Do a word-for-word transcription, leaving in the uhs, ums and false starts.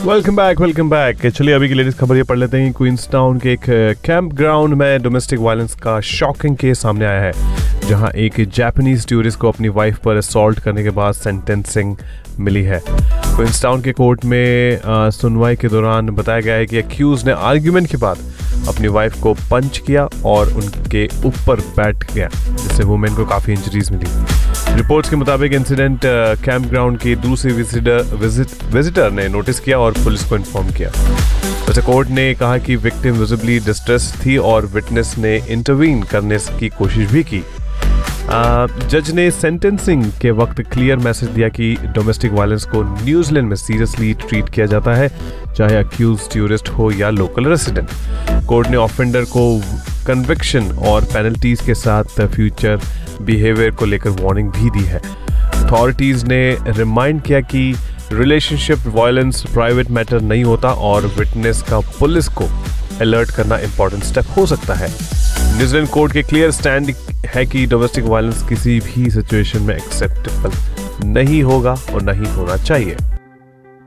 Welcome back welcome back चलिए अभी की लेटेस्ट खबर ये पढ़ लेते हैं। क्वींसटाउन के एक कैंप ग्राउंड में डोमेस्टिक वायलेंस का शॉकिंग केस सामने आया है, जहां एक जापानीज टूरिस्ट को अपनी वाइफ पर असॉल्ट करने के बाद सेंटेंसिंग मिली है। क्वींसटाउन के कोर्ट में आ, सुनवाई के दौरान बताया गया है कि अक्यूज ने आर्ग्यूमेंट के बाद अपनी वाइफ को पंच किया और उनके ऊपर बैठ गया, जिससे वुमेन को काफ़ी इंजरीज मिली। रिपोर्ट्स के मुताबिक इंसिडेंट कैंप ग्राउंड के दूसरे विजिटर विजिट विजिटर ने नोटिस किया और पुलिस को इन्फॉर्म किया। वैसे कोर्ट ने कहा कि विक्टिम विजिबली डिस्ट्रेस थी और विटनेस ने इंटरवीन करने की कोशिश भी की। जज ने सेंटेंसिंग के वक्त क्लियर मैसेज दिया कि डोमेस्टिक वायलेंस को न्यूजीलैंड में सीरियसली ट्रीट किया जाता है, चाहे अक्यूज टूरिस्ट हो या लोकल रेसिडेंट। कोर्ट ने ऑफेंडर को कन्विक्शन और पेनल्टीज के साथ फ्यूचर बिहेवियर को लेकर वार्निंग भी दी है। अथॉरिटीज ने रिमाइंड किया कि रिलेशनशिप वायलेंस प्राइवेट मैटर नहीं होता और विटनेस का पुलिस को अलर्ट करना इंपॉर्टेंट स्टेप हो सकता है। न्यूजीलैंड कोर्ट के क्लियर स्टैंड है कि डोमेस्टिक वायलेंस किसी भी सिचुएशन में एक्सेप्टेबल नहीं होगा और नहीं होना चाहिए।